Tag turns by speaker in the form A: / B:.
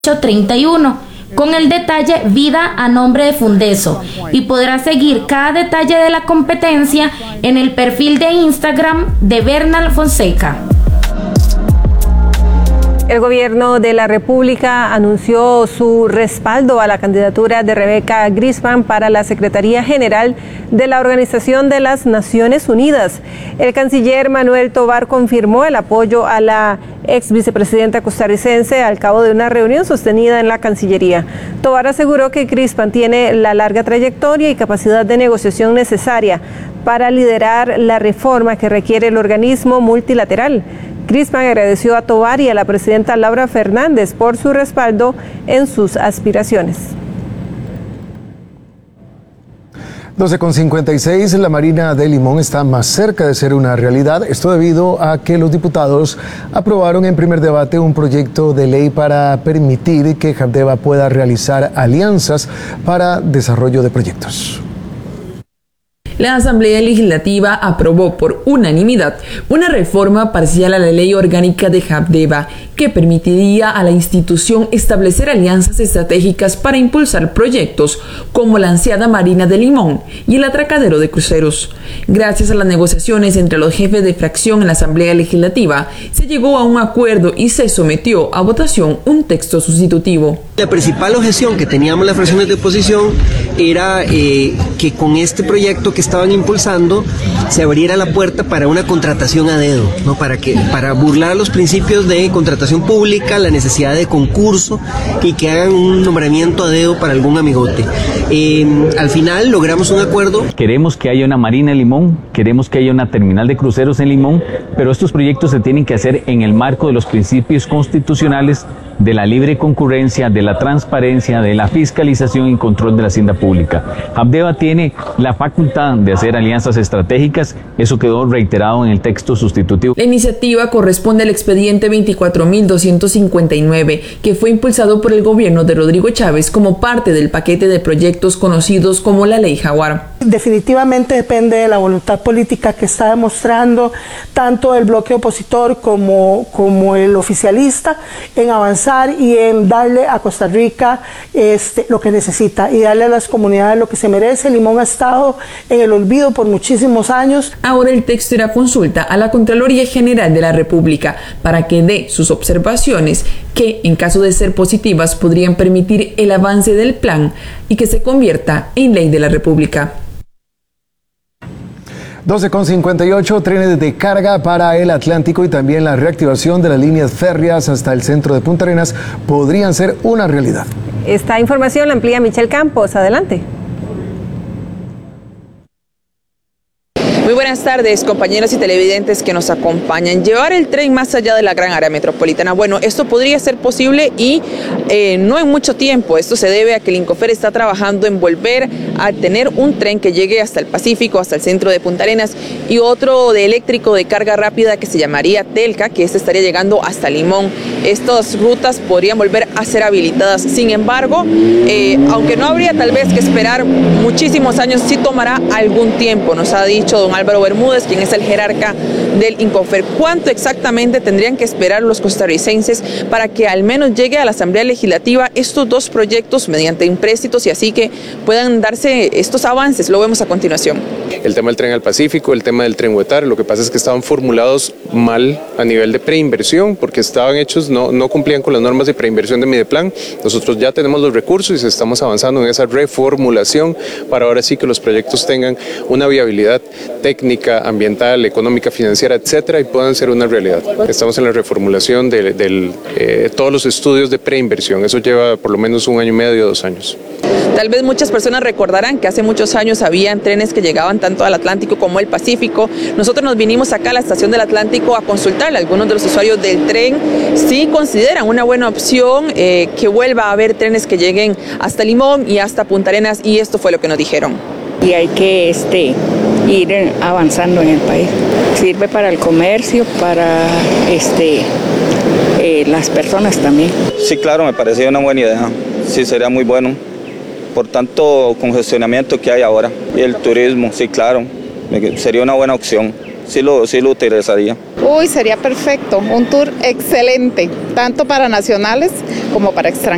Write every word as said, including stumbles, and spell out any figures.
A: treinta y uno, con el detalle Vida a nombre de Fundeso, y podrá seguir cada detalle de la competencia en el perfil de Instagram de Bernal Fonseca.
B: El gobierno de la República anunció su respaldo a la candidatura de Rebeca Grisman para la Secretaría General de la Organización de las Naciones Unidas. El canciller Manuel Tovar confirmó el apoyo a la ex vicepresidenta costarricense al cabo de una reunión sostenida en la Cancillería. Tovar aseguró que Grisman tiene la larga trayectoria y capacidad de negociación necesaria para liderar la reforma que requiere el organismo multilateral. Grisman agradeció a Tovar y a la presidenta Laura Fernández por su respaldo en sus aspiraciones.
C: doce con cincuenta y seis, la Marina de Limón está más cerca de ser una realidad. Esto debido a que los diputados aprobaron en primer debate un proyecto de ley para permitir que Habdeba pueda realizar alianzas para desarrollo de proyectos.
D: La Asamblea Legislativa aprobó por unanimidad una reforma parcial a la Ley Orgánica de Habdeba que permitiría a la institución establecer alianzas estratégicas para impulsar proyectos como la ansiada Marina de Limón y el atracadero de cruceros. Gracias a las negociaciones entre los jefes de fracción en la Asamblea Legislativa, se llegó a un acuerdo y se sometió a votación un texto sustitutivo.
E: La principal objeción que teníamos las fracciones de oposición era eh, que con este proyecto que estaban impulsando se abriera la puerta para una contratación a dedo, ¿no? Para que para burlar los principios de contratación pública, la necesidad de concurso y que hagan un nombramiento a dedo para algún amigote. Eh, al final logramos un acuerdo.
F: Queremos que haya una marina en Limón, queremos que haya una terminal de cruceros en Limón, pero estos proyectos se tienen que hacer en el marco de los principios constitucionales de la libre concurrencia, de la transparencia, de la fiscalización y control de la hacienda pública. Habdeba tiene la facultad de hacer alianzas estratégicas, eso quedó reiterado en el texto sustitutivo.
D: La iniciativa corresponde al expediente veinticuatro mil doscientos cincuenta y nueve, que fue impulsado por el gobierno de Rodrigo Chávez como parte del paquete de proyectos conocidos como la Ley Jaguar.
G: Definitivamente depende de la voluntad política que está demostrando tanto el bloque opositor como, como el oficialista en avanzar y en darle a Costa Rica este, lo que necesita y darle a las comunidades lo que se merece. Limón ha estado en el olvido por muchísimos años.
D: Ahora el texto irá a consulta a la Contraloría General de la República para que dé sus observaciones que, en caso de ser positivas, podrían permitir el avance del plan y que se convierta en ley de la República.
C: doce con cincuenta y ocho, trenes de carga para el Atlántico y también la reactivación de las líneas férreas hasta el centro de Punta Arenas podrían ser una realidad.
B: Esta información la amplía Michelle Campos. Adelante.
H: Muy buenas tardes, compañeros y televidentes que nos acompañan. Llevar el tren más allá de la gran área metropolitana. Bueno, esto podría ser posible y eh, no en mucho tiempo. Esto se debe a que el Incofer está trabajando en volver a tener un tren que llegue hasta el Pacífico, hasta el centro de Punta Arenas, y otro de eléctrico de carga rápida que se llamaría Telca, que este estaría llegando hasta Limón. Estas rutas podrían volver a ser habilitadas. Sin embargo, eh, aunque no habría tal vez que esperar muchísimos años, sí tomará algún tiempo, nos ha dicho don Álvaro Bermúdez, quien es el jerarca del Incofer. ¿Cuánto exactamente tendrían que esperar los costarricenses para que al menos llegue a la Asamblea Legislativa estos dos proyectos mediante empréstitos y así que puedan darse estos avances? Lo vemos a continuación.
I: El tema del tren al Pacífico, el tema del tren Huetar, lo que pasa es que estaban formulados mal a nivel de preinversión porque estaban hechos, no, no cumplían con las normas de preinversión de Mideplan. Nosotros ya tenemos los recursos y estamos avanzando en esa reformulación para ahora sí que los proyectos tengan una viabilidad técnica, ambiental, económica, financiera, etcétera, y puedan ser una realidad. Estamos en la reformulación de, de eh, todos los estudios de preinversión. Eso lleva por lo menos un año y medio, dos años.
H: Tal vez muchas personas recordarán que hace muchos años habían trenes que llegaban tanto al Atlántico como al Pacífico. Nosotros nos vinimos acá a la estación del Atlántico a consultarle a algunos de los usuarios del tren si consideran una buena opción eh, que vuelva a haber trenes que lleguen hasta Limón y hasta Punta Arenas, y esto fue lo que nos dijeron.
J: Y hay que este, ir avanzando en el país. Sirve para el comercio, para este, eh, las personas también.
K: Sí, claro, me parecía una buena idea. Sí, sería muy bueno. Por tanto congestionamiento que hay ahora. Y el turismo, sí, claro, sería una buena opción. Sí lo, sí lo utilizaría.
L: Uy, sería perfecto. Un tour excelente, tanto para nacionales como para extranjeros.